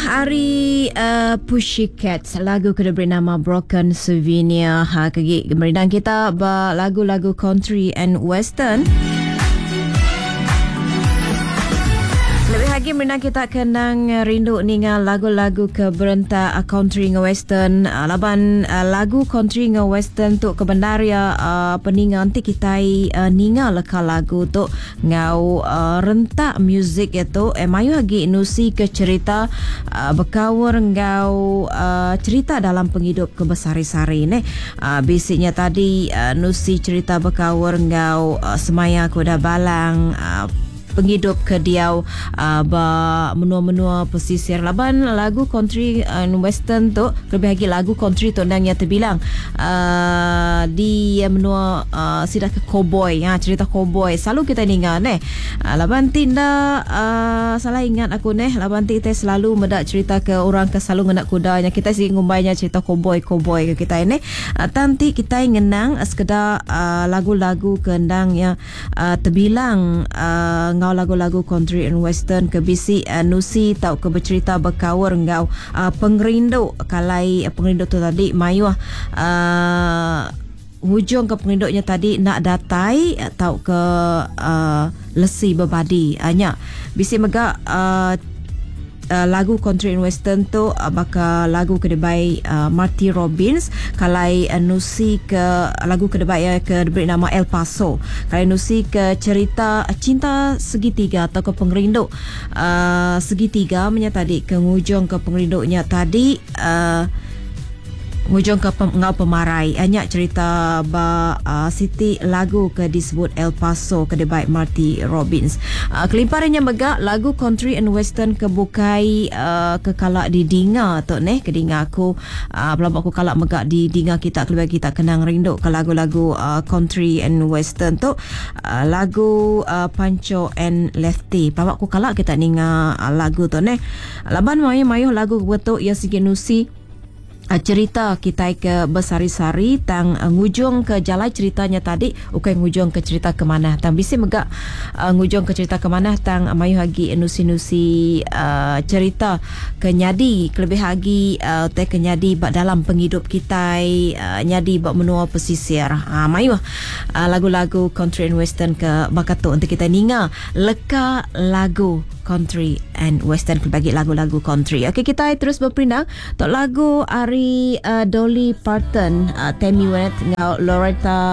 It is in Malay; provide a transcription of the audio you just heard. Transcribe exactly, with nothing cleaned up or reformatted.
Ari uh, Pussycats, lagu kedua bernama Broken Souvenir. Ha, kegi gemerinan kita ba lagu-lagu country and western. Lebih lagi menang kita kenang rindu ninga lagu-lagu ke berenta uh, country nge western. Uh, laban uh, lagu country nge western tu kebenaria uh, peninga nanti kita uh, ninga leka lagu tu ngau uh, rentak muzik itu eh mayu lagi nusi ke cerita uh, berkawar ngau uh, cerita dalam penghidup kebesari-sari ni. Uh, basicnya tadi uh, nusi cerita berkawar ngau uh, semaya kuda balang uh, penghidup ke diau uh, ba menua-menua pesisir. Laban lagu country and western tu lebih lagi lagu country tu ndangnya terbilang uh, di menua uh, sidah ke cowboy, ha, cerita cowboy selalu kita ingat neh. Uh, laban tinda uh, salah ingat aku neh, laban kita selalu medak cerita ke orang ke selalu ngenak kudanya kita sing ngumbainya cerita cowboy cowboy ke kita ini. Uh, tanti kita ngenang uh, sekedar uh, lagu-lagu kendangnya uh, terbilang uh, ngau lagu-lagu country and western ke bisi uh, nusi tau ke bercerita berkawar ngau uh, pengrindu kalai uh, pengrindu tu tadi mayu uh, hujung ke penginduknya tadi nak datai atau ke uh, lesi berbadi hanya bisi megak uh, Uh, lagu country and western tu uh, baka lagu kedebai uh, Marty Robbins kalai uh, nusi ke lagu kedebai uh, ke diberi nama El Paso kalai nusi ke cerita uh, cinta segitiga atau ke pengrindu uh, segitiga menyatadi ke ngujung ke pengerinduknya tadi uh, ngujung ke pem, ngau pemarai banyak cerita ba uh, Siti lagu ke disebut El Paso ke debat Marty Robbins. Uh, kelimparannya megak lagu country and western ke bukai uh, ke kalak di dinga tu neh ke dinga aku uh, belum aku kalak megak di dinga kita kelebih kita kenang rindu ke lagu-lagu uh, country and western tu uh, lagu uh, Pancho and Lefty. Bapak aku kalak kita ninga uh, lagu tu neh. Laban mayu-mayu lagu betul ia sikit nusi Uh, cerita kita ke besari-sari tang uh, ngujung ke jalan ceritanya tadi ukai ngujung ke cerita ke mana tang bisi megak uh, ngujung ke cerita ke mana tang uh, mayu hagi nusi-nusi uh, cerita ke nyadi lebih hagi uh, teh ke nyadi bak dalam penghidup kita uh, nyadi bak menua pesisir uh, mayu uh, lagu-lagu country and western ke bakato untuk kita ninga leka lagu country and western bagi lagu-lagu country. Okey, kita terus berpindah untuk lagu Ari uh, Dolly Parton, uh, Tammy Wynette ngau Loretta